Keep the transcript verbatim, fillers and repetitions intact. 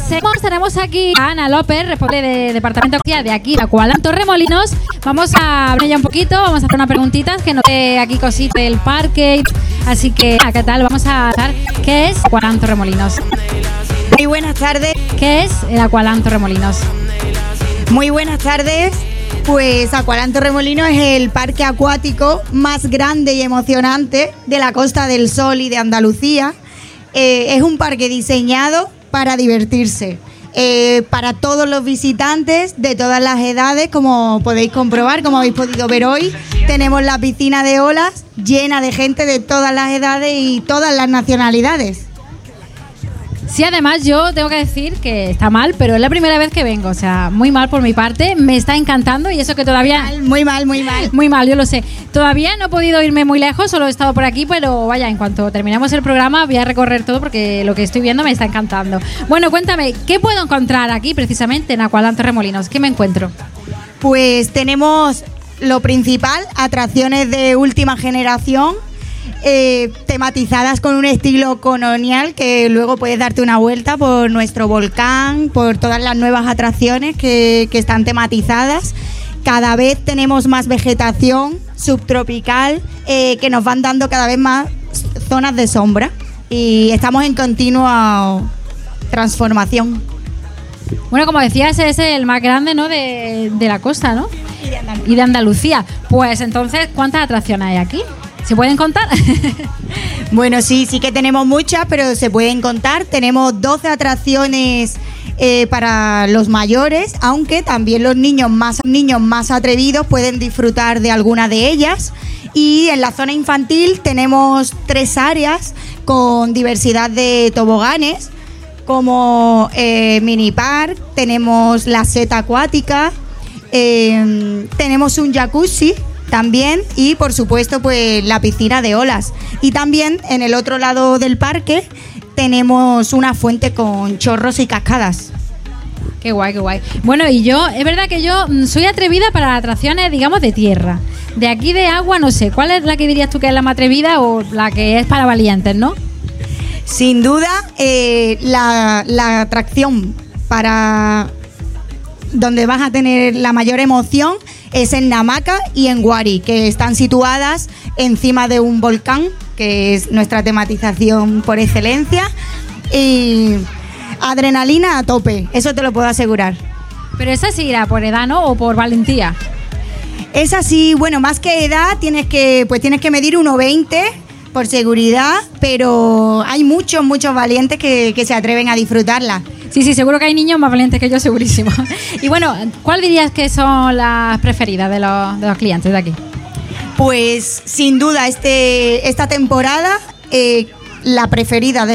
Seguimos, tenemos aquí a Ana López, responsable de Departamento de aquí, de Aqualand Torremolinos. Vamos a hablar ya un poquito, vamos a hacer unas preguntitas que nos dé aquí cositas del parque. Así que, ¿qué tal? Vamos a hablar, ¿qué es Aqualand Torremolinos? Muy buenas tardes. ¿Qué es el Aqualand Torremolinos? Muy buenas tardes. Pues Aqualand Torremolinos es el parque acuático más grande y emocionante de la Costa del Sol y de Andalucía. Eh, es un parque diseñado para divertirse, eh, para todos los visitantes de todas las edades, como podéis comprobar, como habéis podido ver hoy. Tenemos la piscina de olas llena de gente de todas las edades y todas las nacionalidades. Sí, además yo tengo que decir que está mal, pero es la primera vez que vengo, o sea, muy mal por mi parte, me está encantando y eso que todavía... Muy mal, muy mal. Muy mal, yo lo sé. Todavía no he podido irme muy lejos, solo he estado por aquí, pero vaya, en cuanto terminemos el programa voy a recorrer todo porque lo que estoy viendo me está encantando. Bueno, cuéntame, ¿qué puedo encontrar aquí precisamente en Aqualand Torremolinos? ¿Qué me encuentro? Pues tenemos lo principal, atracciones de última generación, Eh, tematizadas con un estilo colonial, que luego puedes darte una vuelta por nuestro volcán, por todas las nuevas atracciones que, que están tematizadas. Cada vez tenemos más vegetación subtropical, eh, que nos van dando cada vez más zonas de sombra y estamos en continua transformación. Bueno, como decías, es el más grande, ¿no?, de, de la costa, ¿no? Y de Andalucía. Y de Andalucía. Pues entonces, ¿cuántas atracciones hay aquí? ¿Se pueden contar? Bueno, sí, sí que tenemos muchas, pero se pueden contar. Tenemos doce atracciones eh, para los mayores, aunque también los niños más, niños más atrevidos pueden disfrutar de alguna de ellas. Y en la zona infantil tenemos tres áreas con diversidad de toboganes, como eh, mini park, tenemos la seta acuática, eh, tenemos un jacuzzi también y por supuesto pues la piscina de olas. Y también en el otro lado del parque tenemos una fuente con chorros y cascadas. Qué guay, qué guay. Bueno, y yo, es verdad que yo soy atrevida para atracciones, digamos, de tierra. De aquí de agua, no sé, ¿cuál es la que dirías tú que es la más atrevida o la que es para valientes, no? Sin duda, eh, la, la atracción para donde vas a tener la mayor emoción es en Namaca y en Guari, que están situadas encima de un volcán, que es nuestra tematización por excelencia, y adrenalina a tope, eso te lo puedo asegurar. Pero esa sí irá por edad, ¿no? O por valentía. Es así, bueno, más que edad tienes que, pues tienes que medir uno veinte por seguridad, pero hay muchos, muchos valientes que, que se atreven a disfrutarla. Sí, sí, seguro que hay niños más valientes que yo, segurísimo. Y bueno, ¿cuál dirías que son las preferidas de los, de los clientes de aquí? Pues sin duda este, esta temporada, eh, la preferida de